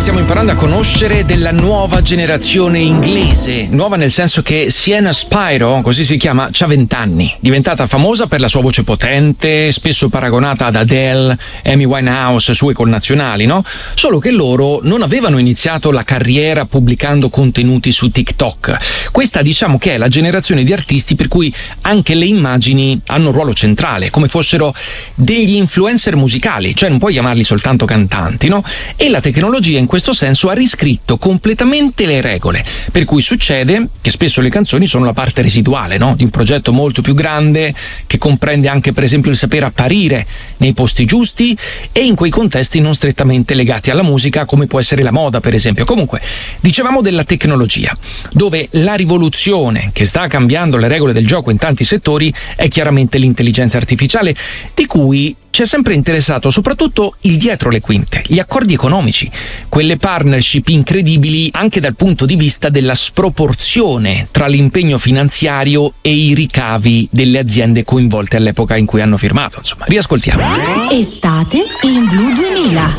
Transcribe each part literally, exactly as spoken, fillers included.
stiamo imparando a conoscere della nuova generazione inglese, nuova nel senso che Sienna Spiro, così si chiama, c'ha vent'anni, diventata famosa per la sua voce potente, spesso paragonata ad Adele, Amy Winehouse, sue connazionali, no? Solo che loro non avevano iniziato la carriera pubblicando contenuti su TikTok. Questa diciamo che è la generazione di artisti per cui anche le immagini hanno un ruolo centrale, come fossero degli influencer musicali, cioè non puoi chiamarli soltanto cantanti, no? E la tecnologia in questo senso ha riscritto completamente le regole, per cui succede che spesso le canzoni sono la parte residuale, no? Di un progetto molto più grande che comprende anche per esempio il saper apparire nei posti giusti e in quei contesti non strettamente legati alla musica, come può essere la moda per esempio. Comunque dicevamo della tecnologia, dove la rivoluzione che sta cambiando le regole del gioco in tanti settori è chiaramente l'intelligenza artificiale, di cui ci è sempre interessato soprattutto il dietro le quinte, gli accordi economici, quelle partnership incredibili anche dal punto di vista della sproporzione tra l'impegno finanziario e i ricavi delle aziende coinvolte all'epoca in cui hanno firmato. Insomma, riascoltiamo. Estate in Blu duemila.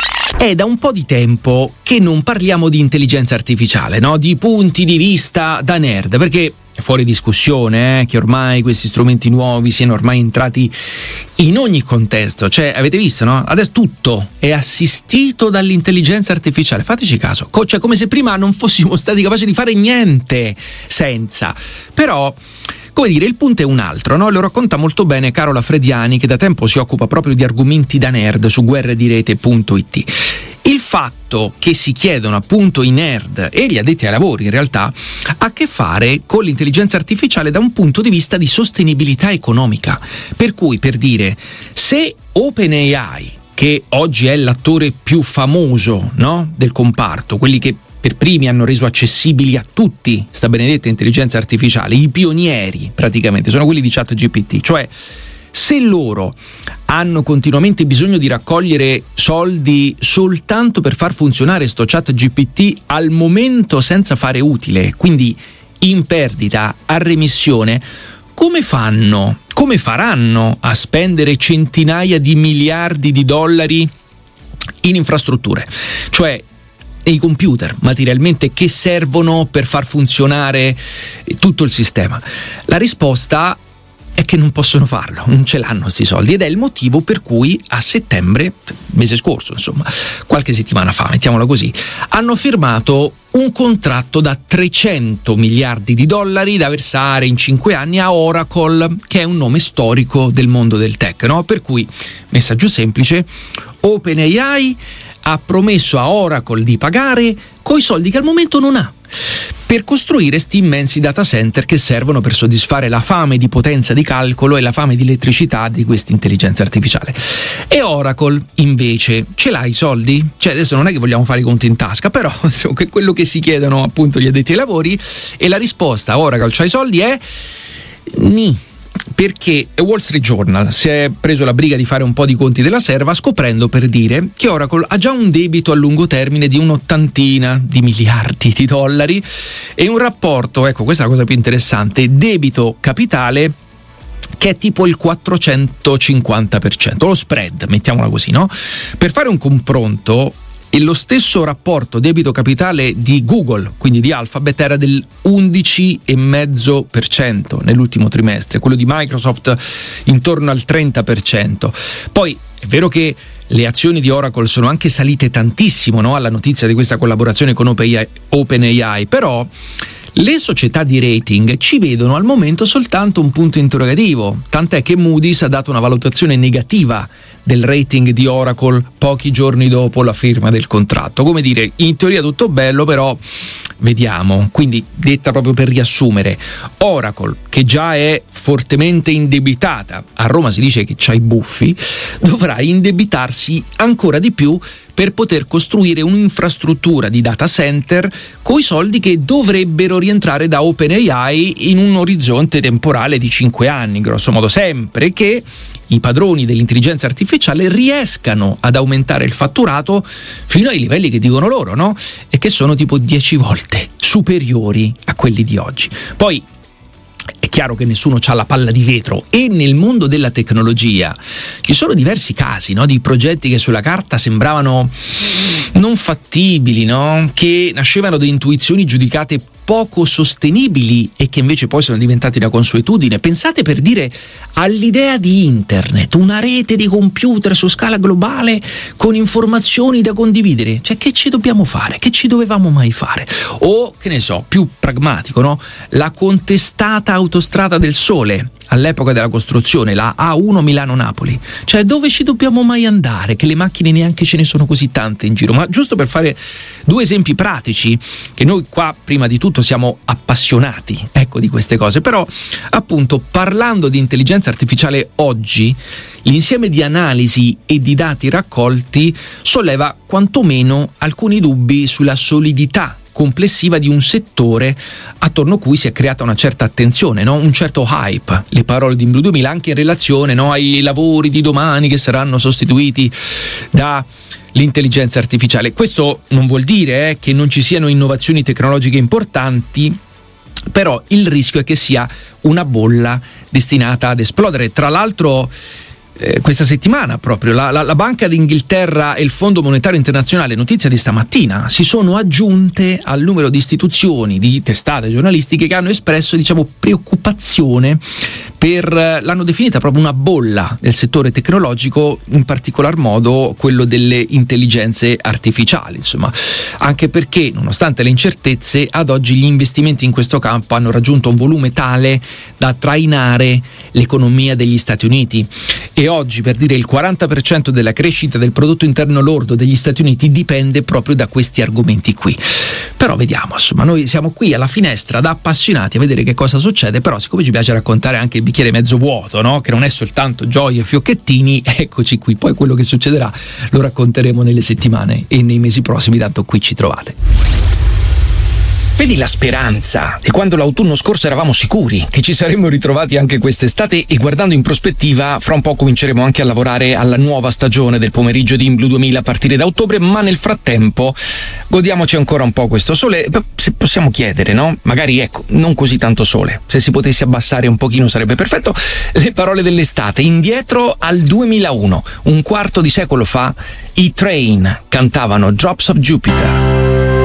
È da un po' di tempo che non parliamo di intelligenza artificiale, no? Di punti di vista da nerd, perché è fuori discussione eh, che ormai questi strumenti nuovi siano ormai entrati in ogni contesto. Cioè, avete visto, no? Adesso tutto è assistito dall'intelligenza artificiale. Fateci caso, Co- cioè come se prima non fossimo stati capaci di fare niente senza. Però, come dire, il punto è un altro, no? Lo racconta molto bene Carola Frediani, che da tempo si occupa proprio di argomenti da nerd su guerre di rete punto it. Il fatto che si chiedono appunto i nerd e gli addetti ai lavori in realtà ha a che fare con l'intelligenza artificiale da un punto di vista di sostenibilità economica. Per cui, per dire, se OpenAI, che oggi è l'attore più famoso, no, del comparto, quelli che per primi hanno reso accessibili a tutti sta benedetta intelligenza artificiale, i pionieri praticamente, sono quelli di ChatGPT, cioè se loro hanno continuamente bisogno di raccogliere soldi soltanto per far funzionare sto ChatGPT al momento senza fare utile, quindi in perdita, a remissione, come fanno, come faranno a spendere centinaia di miliardi di dollari in infrastrutture? Cioè e i computer materialmente che servono per far funzionare tutto il sistema? La risposta è che non possono farlo, non ce l'hanno questi soldi, ed è il motivo per cui a settembre, mese scorso insomma, qualche settimana fa, mettiamola così, hanno firmato un contratto da trecento miliardi di dollari da versare in cinque anni a Oracle, che è un nome storico del mondo del tech, no? Per cui, messaggio semplice, OpenAI ha promesso a Oracle di pagare coi soldi che al momento non ha, per costruire sti immensi data center che servono per soddisfare la fame di potenza di calcolo e la fame di elettricità di questa intelligenza artificiale. E Oracle invece ce l'ha i soldi? Cioè, adesso non è che vogliamo fare i conti in tasca, però insomma, che quello che si chiedono appunto gli addetti ai lavori, e la risposta Oracle c'ha i soldi è ni. Perché Wall Street Journal si è preso la briga di fare un po' di conti della serva, scoprendo, per dire, che Oracle ha già un debito a lungo termine di un'ottantina di miliardi di dollari e un rapporto, ecco questa è la cosa più interessante, debito capitale che è tipo il quattrocentocinquanta per cento, lo spread, mettiamola così, no? Per fare un confronto, e lo stesso rapporto debito capitale di Google, quindi di Alphabet, era del undici virgola cinque per cento nell'ultimo trimestre, quello di Microsoft intorno al trenta per cento. Poi è vero che le azioni di Oracle sono anche salite tantissimo, no? Alla notizia di questa collaborazione con OpenAI, però le società di rating ci vedono al momento soltanto un punto interrogativo, tant'è che Moody's ha dato una valutazione negativa del rating di Oracle pochi giorni dopo la firma del contratto. Come dire, in teoria tutto bello, però vediamo. Quindi, detta proprio per riassumere, Oracle, che già è fortemente indebitata, a Roma si dice che c'ha i buffi, dovrà indebitarsi ancora di più per poter costruire un'infrastruttura di data center coi soldi che dovrebbero rientrare da OpenAI in un orizzonte temporale di cinque anni, grosso modo, sempre che i padroni dell'intelligenza artificiale riescano ad aumentare il fatturato fino ai livelli che dicono loro, no? E che sono tipo dieci volte superiori a quelli di oggi. Poi è chiaro che nessuno ha la palla di vetro, e nel mondo della tecnologia ci sono diversi casi, no? Di progetti che sulla carta sembravano non fattibili, no? Che nascevano da intuizioni giudicate poco sostenibili e che invece poi sono diventati una consuetudine. Pensate, per dire, all'idea di internet, una rete di computer su scala globale con informazioni da condividere. Cioè, che ci dobbiamo fare? Che ci dovevamo mai fare? O, che ne so, più pragmatico, no? La contestata autostrada del Sole all'epoca della costruzione, la A uno Milano-Napoli. Cioè, dove ci dobbiamo mai andare? Che le macchine neanche ce ne sono così tante in giro. Ma giusto per fare due esempi pratici, che noi qua prima di tutto siamo appassionati, ecco, di queste cose, però appunto parlando di intelligenza artificiale oggi, l'insieme di analisi e di dati raccolti solleva quantomeno alcuni dubbi sulla solidità complessiva di un settore attorno a cui si è creata una certa attenzione, no? Un certo hype, le parole di Blue duemila, anche in relazione, no, ai lavori di domani che saranno sostituiti da l'intelligenza artificiale. Questo non vuol dire eh, che non ci siano innovazioni tecnologiche importanti, però il rischio è che sia una bolla destinata ad esplodere. Tra l'altro eh, questa settimana proprio la, la, la Banca d'Inghilterra e il Fondo Monetario Internazionale, notizia di stamattina, si sono aggiunte al numero di istituzioni, di testate giornalistiche che hanno espresso, diciamo, preoccupazione per, l'hanno definita proprio una bolla del settore tecnologico, in particolar modo quello delle intelligenze artificiali, insomma, anche perché nonostante le incertezze ad oggi gli investimenti in questo campo hanno raggiunto un volume tale da trainare l'economia degli Stati Uniti, e oggi, per dire, il quaranta per cento della crescita del prodotto interno lordo degli Stati Uniti dipende proprio da questi argomenti qui. Però vediamo, insomma, noi siamo qui alla finestra da appassionati a vedere che cosa succede, però siccome ci piace raccontare anche il bicchiere mezzo vuoto, no? Che non è soltanto gioie e fiocchettini, eccoci qui. Poi quello che succederà lo racconteremo nelle settimane e nei mesi prossimi, tanto qui ci trovate. Vedi la speranza di quando l'autunno scorso eravamo sicuri che ci saremmo ritrovati anche quest'estate, e guardando in prospettiva fra un po' cominceremo anche a lavorare alla nuova stagione del pomeriggio di Blue duemila a partire da ottobre, ma nel frattempo godiamoci ancora un po' questo sole. Se possiamo chiedere, no? Magari, ecco, non così tanto sole, se si potesse abbassare un pochino sarebbe perfetto. Le parole dell'estate, indietro al duemilauno, un quarto di secolo fa, i Train cantavano Drops of Jupiter.